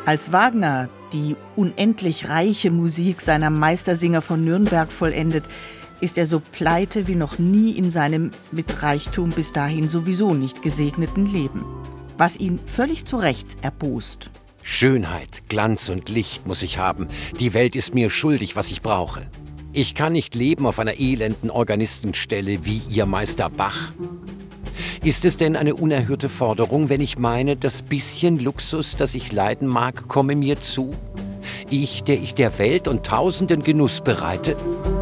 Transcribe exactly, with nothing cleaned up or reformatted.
Als Wagner die unendlich reiche Musik seiner Meistersinger von Nürnberg vollendet, ist er so pleite wie noch nie in seinem mit Reichtum bis dahin sowieso nicht gesegneten Leben. Was ihn völlig zu Recht erbost. Schönheit, Glanz und Licht muss ich haben. Die Welt ist mir schuldig, was ich brauche. Ich kann nicht leben auf einer elenden Organistenstelle wie ihr Meister Bach. Ist es denn eine unerhörte Forderung, wenn ich meine, das bisschen Luxus, das ich leiden mag, komme mir zu? Ich, der ich der Welt und Tausenden Genuss bereite?